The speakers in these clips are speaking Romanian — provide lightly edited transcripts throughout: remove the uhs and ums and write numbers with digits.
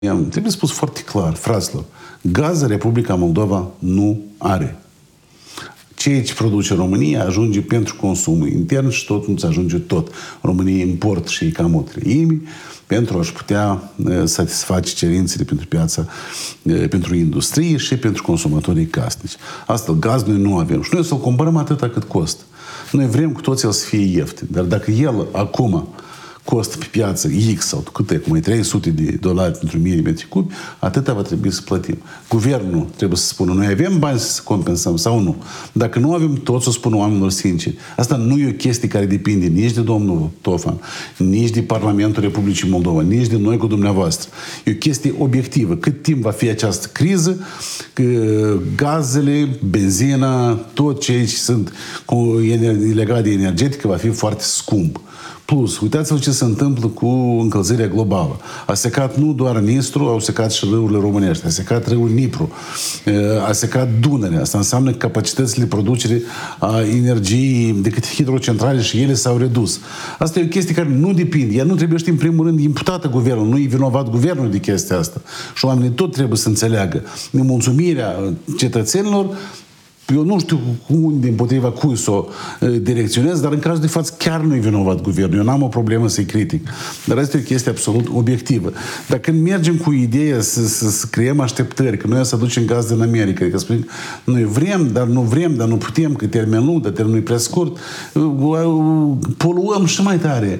Trebuie spus foarte clar, fraților, gaz Republica Moldova nu are. Ceea ce produce România ajunge pentru consumul intern și tot nu-ți ajunge tot. România import și cam o treime pentru a-și putea satisface cerințele pentru piața, pentru industrie și pentru consumatorii casnici. Asta, gaz noi nu avem. Și noi să-l cumpărăm atâta cât costă. Noi vrem cu toții să fie ieftin. Dar dacă el acum costă pe piață X sau cât e, cum e $300 pentru 1000 de metri cubi, atâta va trebui să plătim. Guvernul trebuie să spună, noi avem bani să compensăm sau nu. Dacă nu avem tot, să spună oamenilor sinceri. Asta nu e o chestie care depinde nici de domnul Tofan, nici de Parlamentul Republicii Moldova, nici de noi cu dumneavoastră. E o chestie obiectivă. Cât timp va fi această criză, gazele, benzina, tot ce sunt legat de energetică va fi foarte scump. Plus, uitați-vă ce se întâmplă cu încălzirea globală. A secat nu doar Nistru, au secat și râurile românești, a secat râul Nipru, a secat Dunărea. Asta înseamnă că capacitățile producere a energiei decât hidrocentrale și ele s-au redus. Asta e o chestie care nu depinde. Ea nu trebuie să în primul rând imputată guvernul, nu e vinovat guvernul de chestia asta. Și oamenii tot trebuie să înțeleagă. Nemulțumirea cetățenilor, eu nu știu unde, împotriva cui să o direcționez, dar în cazul de față chiar nu e vinovat guvernul. Eu n-am o problemă să-i critic. Dar asta e o chestie absolut obiectivă. Dar când mergem cu ideea să creăm așteptări, că noi să aducem gaz din America, că spunem, noi vrem, dar nu putem, că termen lung, dar termenul e prea scurt, poluăm și mai tare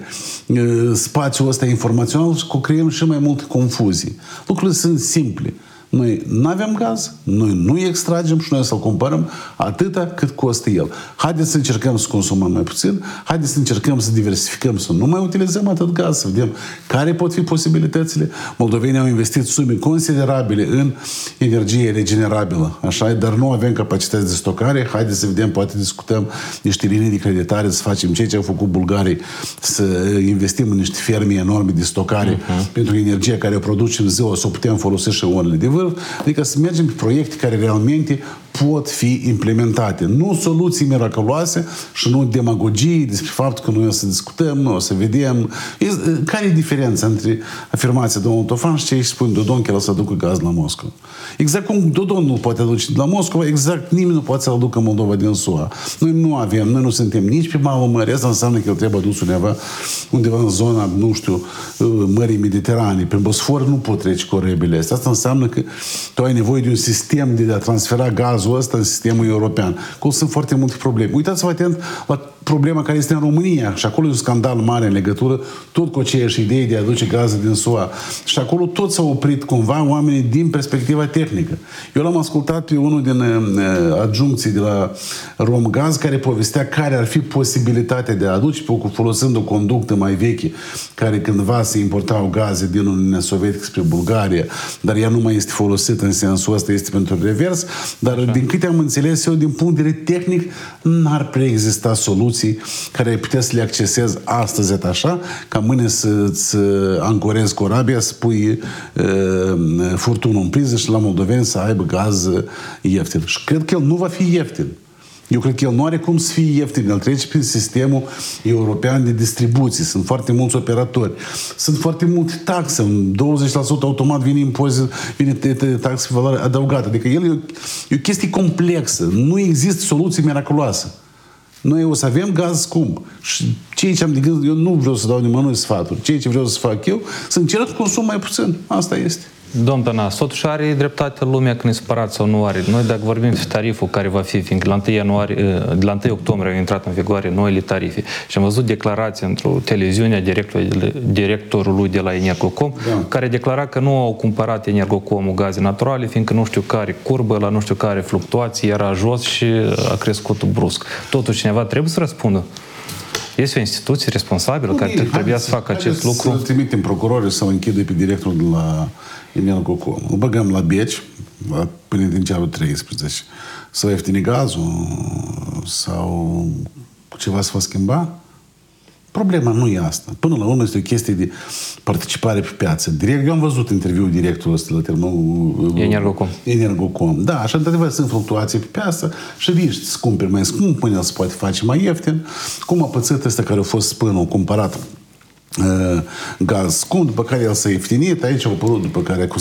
spațiul ăsta informațional și creăm și mai multe confuzii. Lucrurile sunt simple. Noi nu avem gaz, noi nu extragem și noi să-l cumpărăm atâta cât costă el. Haideți să încercăm să consumăm mai puțin, haideți să încercăm să diversificăm, să nu mai utilizăm atât gaz, să vedem care pot fi posibilitățile. Moldovenii au investit sume considerabile în energie regenerabilă, așa, dar nu avem capacități de stocare. Haideți să vedem, poate discutăm niște linii de creditare, să facem ce au făcut bulgarii, să investim în niște ferme enorme de stocare pentru energia care o producem ziua, să o putem folosi și orele de vârf. Adică să mergem pe proiecte care realmente pot fi implementate. Nu soluții miraculoase și nu demagogii despre faptul că noi o să discutăm, noi o să vedem. Care e diferența între afirmația domnului Tofan și ce își spune Dodon că el o să aducă gaz la Moscova? Exact cum Dodon nu poate aduce de la Moscova, exact nimeni nu poate să aducă Moldova din SUA. Noi nu avem, noi nu suntem nici pe malul mării. Asta înseamnă că el trebuie adus undeva în zona, nu știu, Mării Mediterane. Prin Bosfor nu pot trece corabile astea. Asta înseamnă că tu ai nevoie de un sistem de a transfera gazul ăsta în sistemul european. Acolo sunt foarte multe probleme. Uitați-vă atent la problema care este în România. Și acolo e un scandal mare în legătură tot cu aceeași idee de a aduce gaze din SUA. Și acolo tot s-au oprit cumva oamenii din perspectiva tehnică. Eu l-am ascultat pe unul din adjuncții de la Romgaz care povestea care ar fi posibilitatea de a aduce folosind o conductă mai veche care cândva se importau gaze din Uniunea Sovietică spre Bulgaria, dar ea nu mai este folosită în sensul ăsta, este pentru revers, dar din câte am înțeles eu, din punct de vedere tehnic, n-ar preexista soluții care ai putea să le accesezi astăzi așa, ca mâine să-ți ancorezi corabia, să pui furtunul în priză și la moldoveni să aibă gaz ieftin. Și cred că el nu va fi ieftin. Eu cred că el nu are cum să fie ieftin. El trece prin sistemul european de distribuție. Sunt foarte mulți operatori. Sunt foarte multe taxe. 20% automat vine impozit, vine taxe pe valoare adăugată. Adică el e o chestie complexă. Nu există soluții miraculoase. Noi o să avem gaz scump. Și ceea ce am de gând, eu nu vreau să dau nimănui sfaturi. Ceea ce vreau să fac eu, să încerc să consum mai puțin. Asta este. Domn Tănas, totuși are dreptate lumea când e supărat sau nu are. Noi dacă vorbim de tariful care va fi, fiindcă de la 1 octombrie au intrat în vigoare noile tarife și am văzut declarația într-o televiziune a directorului de la Energocom, care declara că nu au cumpărat Energocomul gaze naturale, fiindcă nu știu care curbă, la nu știu care fluctuații era jos și a crescut brusc. Totuși cineva trebuie să răspundă. Este o instituție responsabilă care trebuia să facă acest lucru. Să trimitem procurorii să-l închide pe directorul de la Energocom. Îl băgăm la beci, la penitenciarul 13. Să ieftine gazul sau ceva se va schimba? Problema nu e asta. Până la urmă este o chestie de participare pe piață. Eu am văzut interviul directorul ăsta la terminalul Energocom. Da, așa într-adevăr sunt fluctuații pe piață și riști să cumperi mai scump, până el se poate face mai ieftin. Cum a pățit ăsta care a fost până, cumpărat gaz scump, după care el s-a ieftinit, aici au apărut după care cu